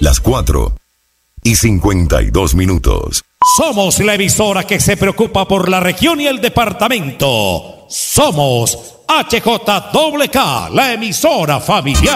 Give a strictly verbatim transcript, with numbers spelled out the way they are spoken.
las cuatro y cincuenta y dos minutos. Somos la emisora que se preocupa por la región y el departamento. Somos H J K K, la emisora familiar.